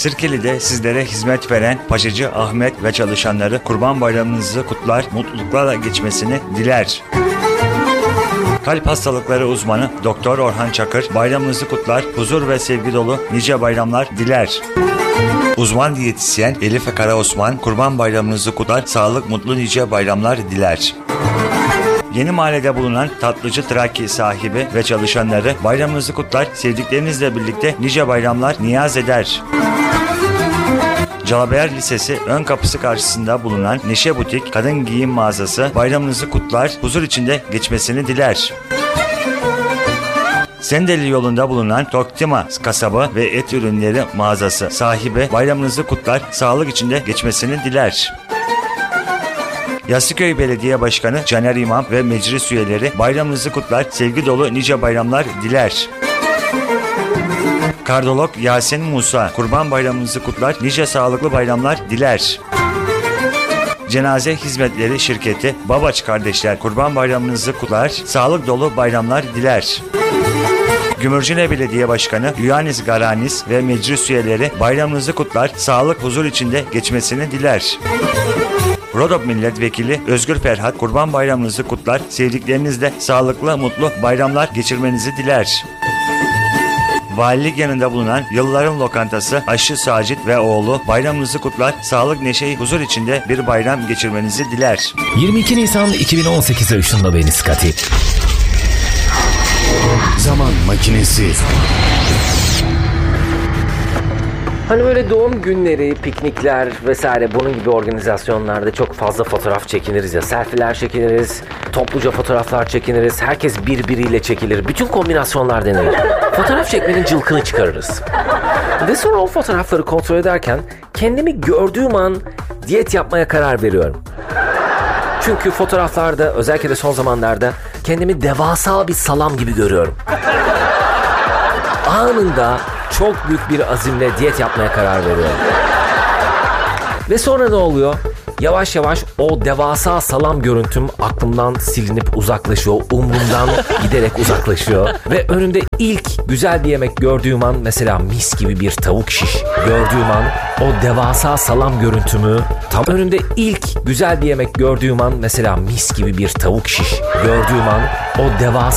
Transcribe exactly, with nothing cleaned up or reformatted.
Sirkeli'de sizlere hizmet veren Paşacı Ahmet ve çalışanları Kurban Bayramınızı kutlar, mutluluklarla geçmesini diler. Kalp hastalıkları uzmanı Doktor Orhan Çakır bayramınızı kutlar, huzur ve sevgi dolu nice bayramlar diler. Uzman diyetisyen Elif Karaosman Kurban Bayramınızı kutlar, sağlık, mutlu nice bayramlar diler. Yeni Mahalle'de bulunan Tatlıcı Traki sahibi ve çalışanları bayramınızı kutlar, sevdiklerinizle birlikte nice bayramlar niyaz eder. Calabayar Lisesi ön kapısı karşısında bulunan Neşe Butik kadın giyim mağazası bayramınızı kutlar, huzur içinde geçmesini diler. Sendeli yolunda bulunan Toktima kasabı ve et ürünleri mağazası sahibi bayramınızı kutlar, sağlık içinde geçmesini diler. Yassıköy Belediye Başkanı Caner İmam ve meclis üyeleri bayramınızı kutlar, sevgi dolu nice bayramlar diler. Kardolog Yasin Musa Kurban Bayramınızı kutlar, nice sağlıklı bayramlar diler. Cenaze Hizmetleri Şirketi Babaç Kardeşler Kurban Bayramınızı kutlar, sağlık dolu bayramlar diler. Gümürcine Belediye Başkanı Yuanis Garanis ve meclis üyeleri bayramınızı kutlar, sağlık, huzur içinde geçmesini diler. Rodop Milletvekili Özgür Ferhat Kurban Bayramınızı kutlar, sevdiklerinizle sağlıklı, mutlu bayramlar geçirmenizi diler. Valilik yanında bulunan Yılların Lokantası Aşçı Sacit ve oğlu bayramınızı kutlar, sağlık, neşe, huzur içinde bir bayram geçirmenizi diler. yirmi iki Nisan iki bin on sekize ışınla beni Scotty. Zaman makinesi. Hani böyle doğum günleri, piknikler vesaire bunun gibi organizasyonlarda çok fazla fotoğraf çekiniriz ya. Selfie'ler çekiniriz, topluca fotoğraflar çekiniriz. Herkes birbiriyle çekilir. Bütün kombinasyonlar denenir. Fotoğraf çekmenin cılkını çıkarırız. Ve sonra o fotoğrafları kontrol ederken kendimi gördüğüm an diyet yapmaya karar veriyorum. Çünkü fotoğraflarda, özellikle de son zamanlarda kendimi devasa bir salam gibi görüyorum. Anında çok büyük bir azimle diyet yapmaya karar veriyorum. Ve sonra ne oluyor? Yavaş yavaş o devasa salam görüntüm aklımdan silinip uzaklaşıyor. Umrumdan giderek uzaklaşıyor. Ve önümde ilk güzel bir yemek gördüğüm an, mesela mis gibi bir tavuk şiş gördüğüm an, o devasa salam görüntümü tam önümde ilk güzel bir yemek gördüğüm an, mesela mis gibi bir tavuk şiş gördüğüm an, o devasa